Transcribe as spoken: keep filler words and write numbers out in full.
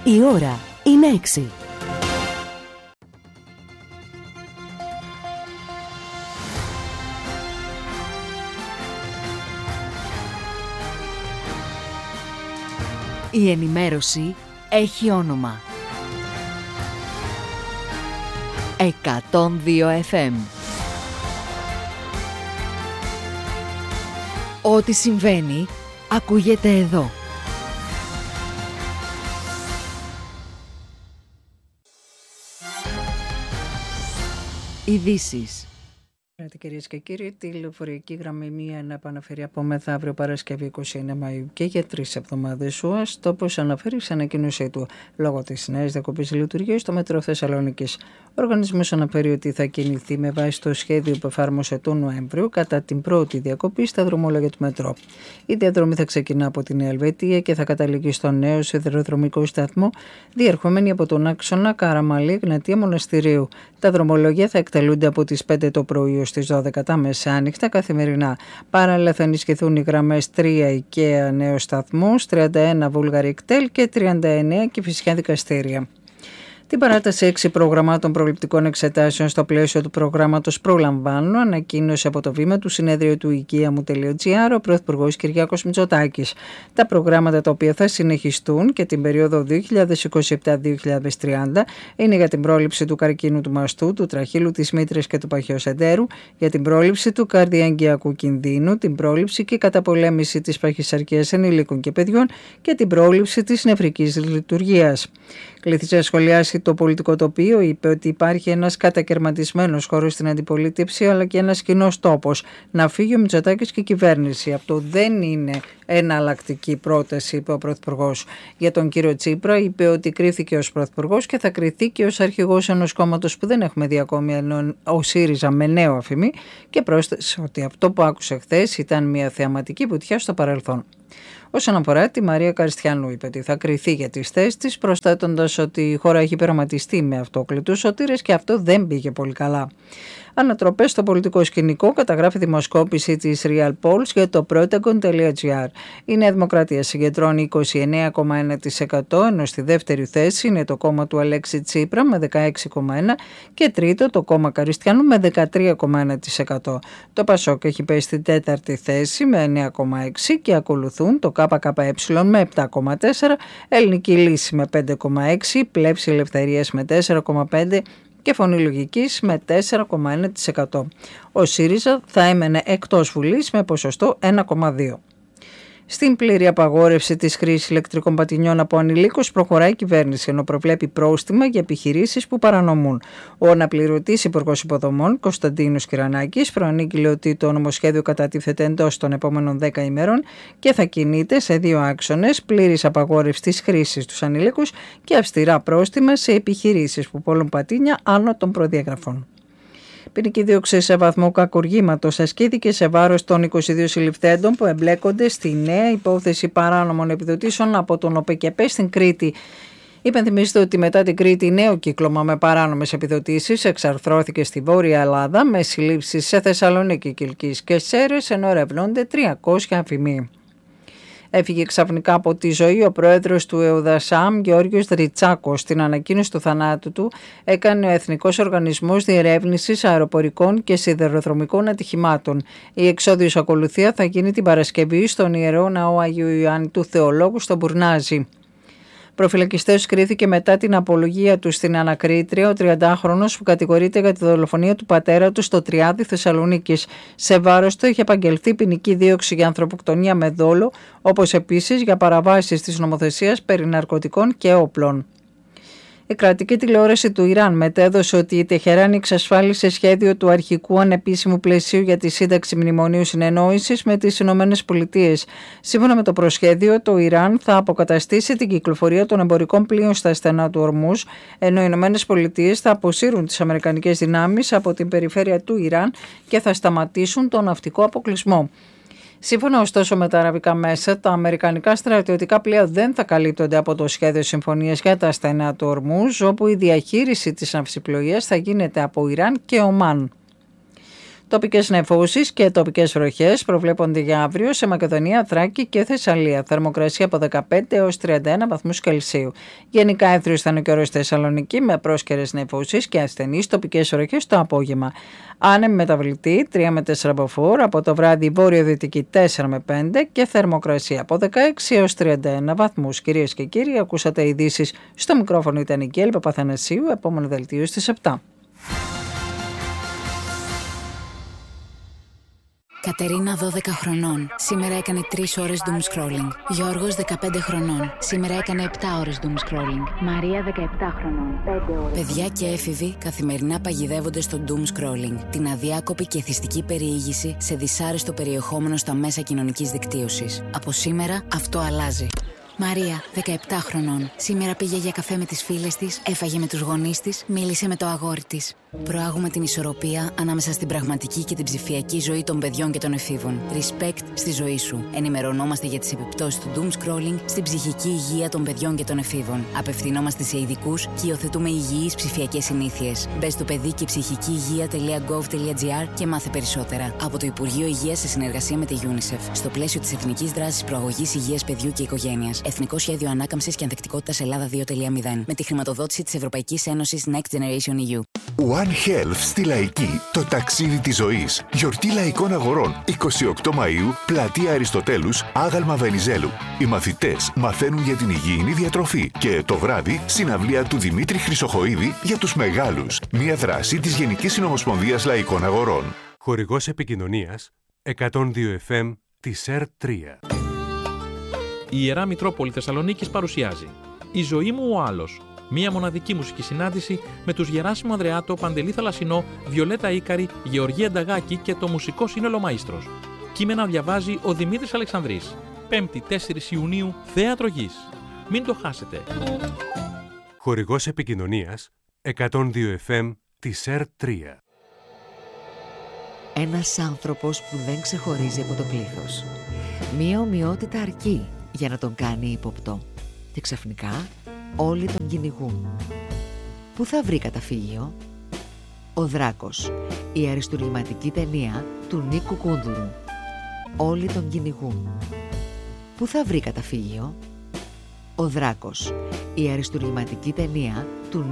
Η ώρα είναι έξι. Η ενημέρωση έχει όνομα. εκατόν δύο εφ εμ. Ό,τι συμβαίνει, ακούγεται εδώ. Ειδήσεις. Κυρίες και κύριοι, τη λεωφορειακή γραμμή μία να επαναφέρει από μεθαύριο Παρασκευή είκοσι εννέα Μαΐου και για τρεις εβδομάδες ο ΑΣΤ, όπως αναφέρει σε ανακοίνωσή του. Λόγω της νέας διακοπής λειτουργίας στο Μέτρο Θεσσαλονίκης, ο οργανισμός αναφέρει ότι θα κινηθεί με βάση το σχέδιο που εφάρμοσε τον Νοέμβριο κατά την πρώτη διακοπή στα δρομολόγια του μετρό. Η διαδρομή θα ξεκινά από τη Νέα Ελβετία και θα καταλήγει στο νέο σιδηροδρομικό σταθμό, διερχόμενη από τον άξονα Καραμαλή Εγνατία Μοναστηρίου. Τα δρομολόγια θα εκτελούνται από τις πέντε το πρωί στις δώδεκα τα μεσάνυχτα καθημερινά. Παράλληλα θα ενισχυθούν οι γραμμές τρία IKEA Νέος Σταθμός, τριάντα ένα Βούλγαρη Κτέλ και τριάντα εννέα Κηφισιά Δικαστήρια. Την παράταση έξι προγραμμάτων προληπτικών εξετάσεων στο πλαίσιο του προγράμματος Προλαμβάνω ανακοίνωσε από το βήμα του συνέδριου του οικία.gr ο Πρωθυπουργός Κυριάκος Μητσοτάκης. Τα προγράμματα τα οποία θα συνεχιστούν και την περίοδο δύο χιλιάδες είκοσι επτά με δύο χιλιάδες τριάντα είναι για την πρόληψη του καρκίνου του μαστού, του τραχύλου της μήτρας και του παχαιοσεντέρου, για την πρόληψη του καρδιαγγειακού κινδύνου, την πρόληψη και καταπολέμηση της παχυσαρκίας ενηλίκων και παιδιών και την πρόληψη της νευρικής λειτουργίας. Κλήθησε να σχολιάσει το πολιτικό τοπίο, είπε ότι υπάρχει ένας κατακαιρματισμένος χώρος στην αντιπολίτευση αλλά και ένας κοινός τόπος. Να φύγει ο Μητσοτάκης και η κυβέρνηση. Αυτό δεν είναι εναλλακτική πρόταση, είπε ο Πρωθυπουργός. Για τον κύριο Τσίπρα, είπε ότι κρίθηκε ως Πρωθυπουργός και θα κριθεί και ως αρχηγός ενός κόμματος που δεν έχουμε δει ακόμη, ενώ ο ΣΥΡΙΖΑ με νέο αφημί, και πρόσθεσε ότι αυτό που άκουσε χθες ήταν μια θεαματική βουτιά στο παρελθόν. Όσον αφορά τη Μαρία Καριστιανού, είπε ότι θα κριθεί για τις θέσεις της, προσθέτοντας ότι η χώρα έχει πειραματιστεί με αυτόκλητους σωτήρες και αυτό δεν πήγε πολύ καλά. Ανατροπές στο πολιτικό σκηνικό, καταγράφει δημοσκόπηση της Real Polls για το Protagon.gr. Η Νέα Δημοκρατία συγκεντρώνει είκοσι εννέα κόμμα ένα τοις εκατό, ενώ στη δεύτερη θέση είναι το κόμμα του Αλέξη Τσίπρα με δεκαέξι κόμμα ένα τοις εκατό και τρίτο το κόμμα Καριστιανού με δεκατρία κόμμα ένα τοις εκατό. Το Πασόκ έχει πέσει στην τέταρτη θέση με εννέα κόμμα έξι τοις εκατό και ακολουθούν το ΚΚΕ με επτά κόμμα τέσσερα τοις εκατό, Ελληνική Λύση με πέντε κόμμα έξι τοις εκατό, Πλεύση Ελευθερίας με τέσσερα κόμμα πέντε τοις εκατό και Φωνή Λογικής με τέσσερα κόμμα ένα τοις εκατό. Ο ΣΥΡΙΖΑ θα έμενε εκτός Βουλής με ποσοστό ένα κόμμα δύο τοις εκατό. Στην πλήρη απαγόρευση της χρήσης ηλεκτρικών πατινιών από ανηλίκους προχωράει η κυβέρνηση, ενώ προβλέπει πρόστιμα για επιχειρήσεις που παρανομούν. Ο αναπληρωτής Υπουργός Υποδομών Κωνσταντίνος Κυρανάκης προανήγγειλε ότι το νομοσχέδιο κατατίθεται εντός των επόμενων δέκα ημερών και θα κινείται σε δύο άξονες: πλήρης απαγόρευση της χρήσης στους ανηλίκους και αυστηρά πρόστιμα σε επιχειρήσεις που πωλούν πατίνια άνω των προδιαγραφών. Ποινική δίωξη σε βαθμό κακουργήματος ασκήθηκε σε βάρος των είκοσι δύο συλληφθέντων που εμπλέκονται στη νέα υπόθεση παράνομων επιδοτήσεων από τον ΟΠΕΚΕΠΕ στην Κρήτη. Υπενθυμίστε ότι μετά την Κρήτη νέο κύκλωμα με παράνομες επιδοτήσεις εξαρθρώθηκε στη Βόρεια Ελλάδα με συλλήψεις σε Θεσσαλονίκη, Κιλκής και Σέρρες, ενώ ερευνώνται τριακόσια αμφιμοί. Έφυγε ξαφνικά από τη ζωή ο πρόεδρος του ΕΟΔΑΣΑΜ, Γεώργιος Δριτσάκος. Στην ανακοίνωση του θανάτου του έκανε ο Εθνικός Οργανισμός Διερεύνησης Αεροπορικών και Σιδηροδρομικών Ατυχημάτων. Η εξόδιος ακολουθία θα γίνει την Παρασκευή στον Ιερό Ναό Αγίου Ιωάννη του Θεολόγου στο Μπουρνάζι. Προφυλακιστές κρίθηκε μετά την απολογία του στην ανακρίτρια ο τριαντάχρονος που κατηγορείται για τη δολοφονία του πατέρα του στο Τριάδι Θεσσαλονίκης. Σε βάρος του έχει απαγγελθεί ποινική δίωξη για ανθρωποκτονία με δόλο, όπως επίσης για παραβάσεις της νομοθεσίας περί ναρκωτικών και όπλων. Η κρατική τηλεόραση του Ιράν μετέδωσε ότι η Τεχεράνη εξασφάλισε σχέδιο του αρχικού ανεπίσημου πλαισίου για τη σύνταξη μνημονίου συνεννόησης με τις Ηνωμένες Πολιτείες. Σύμφωνα με το προσχέδιο, το Ιράν θα αποκαταστήσει την κυκλοφορία των εμπορικών πλοίων στα στενά του Ορμούζ, ενώ οι Ηνωμένες Πολιτείες θα αποσύρουν τις αμερικανικές δυνάμεις από την περιφέρεια του Ιράν και θα σταματήσουν τον ναυτικό αποκλεισμό. Σύμφωνα ωστόσο με τα αραβικά μέσα, τα αμερικανικά στρατιωτικά πλοία δεν θα καλύπτονται από το σχέδιο συμφωνίας για τα στενά του Ορμούζ, όπου η διαχείριση της ναυσιπλοείας θα γίνεται από Ιράν και Ομάν. Τοπικές νεφώσεις και τοπικές βροχές προβλέπονται για αύριο σε Μακεδονία, Θράκη και Θεσσαλία. Θερμοκρασία από δεκαπέντε έως τριάντα ένα βαθμούς Κελσίου. Γενικά έθριος θα είναι ο καιρός στη Θεσσαλονίκη με πρόσκαιρες νεφώσεις και ασθενείς τοπικές βροχές το απόγευμα. Άνεμη μεταβλητή τρία με τέσσερα μποφόρ, από το βράδυ βόρειο-δυτική τέσσερα με πέντε και θερμοκρασία από δεκαέξι έως τριάντα ένα βαθμούς. Κυρίες και κύριοι, ακούσατε ειδήσεις. Στο μικρόφωνο ήταν η Κέλη Παπαθανασίου, επόμενο δελτίο στις επτά. Κατερίνα, δώδεκα χρονών. Σήμερα έκανε τρεις ώρες doom scrolling. Γιώργος, δεκαπέντε χρονών. Σήμερα έκανε επτά ώρες doom scrolling. Μαρία, δεκαεπτά χρονών. πέντε ώρες. Παιδιά και έφηβοι καθημερινά παγιδεύονται στο doom scrolling. Την αδιάκοπη και εθιστική περιήγηση σε δυσάρεστο περιεχόμενο στα μέσα κοινωνικής δικτύωσης. Από σήμερα αυτό αλλάζει. Μαρία, δεκαεπτά χρονών. Σήμερα πήγε για καφέ με τις φίλες της, έφαγε με τους γονείς της, μίλησε με το αγόρι της. Προάγουμε την ισορροπία ανάμεσα στην πραγματική και την ψηφιακή ζωή των παιδιών και των εφήβων. Respect στη ζωή σου. Ενημερωνόμαστε για τις επιπτώσεις του doom scrolling στην ψυχική υγεία των παιδιών και των εφήβων. Απευθυνόμαστε σε ειδικούς και υιοθετούμε υγιείς ψηφιακές συνήθειες. Μπες στο παιδί και ψυχική υγεία τελεία γκοβ τελεία τζι άρ και μάθε περισσότερα. Από το Υπουργείο Υγείας σε συνεργασία με τη UNICEF. Στο πλαίσιο της Εθνικής Δράσης Προαγωγής Υγείας Παιδιού και Οικογένειας. Εθνικό Σχέδιο Ανάκαμψης και Ανθεκτικότητας Ελλάδα δύο τελεία μηδέν. Με τη χρηματοδότηση της Ευρωπαϊκής Ένωσης Next Generation ι γιου. One Health στη Λαϊκή, το ταξίδι της ζωής. Γιορτή λαϊκών αγορών, εικοστή ογδόη Μαΐου, πλατεία Αριστοτέλους, άγαλμα Βενιζέλου. Οι μαθητές μαθαίνουν για την υγιεινή διατροφή και το βράδυ συναυλία του Δημήτρη Χρυσοχοΐδη για τους μεγάλους. Μια δράση της Γενικής Συνομοσπονδίας Λαϊκών Αγορών. Χορηγός επικοινωνίας εκατόν δύο εφ εμ της ΕΡ τρία. Η Ιερά Μητρόπολη Θεσσαλονίκης παρουσιάζει «Η ζωή μου ο άλλος». Μία μοναδική μουσική συνάντηση με τους Γεράσιμο Ανδρεάτο, Παντελή Θαλασσινό, Βιολέτα Ίκαρη, Γεωργία Νταγάκη και το μουσικό σύνολο Μαΐστρος. Κείμενα διαβάζει ο Δημήτρης Αλεξανδρής. Πέμπτη τέσσερις Ιουνίου, Θέατρο Γης. Μην το χάσετε. Χορηγός επικοινωνίας εκατόν δύο εφ εμ της ΕΡ τρία. Ένας άνθρωπος που δεν ξεχωρίζει από το πλήθος. Μία ομοιότητα αρκεί για να τον κάνει ύποπτο. Και ξαφνικά όλοι τον κυνηγούν. Πού θα βρει καταφύγιο? Ο Δράκος, η αριστουργηματική ταινία του Νίκου Κούνδουρου. Όλοι τον κυνηγούν. Πού θα βρει καταφύγιο? Ο Δράκος, η αριστουργηματική ταινία του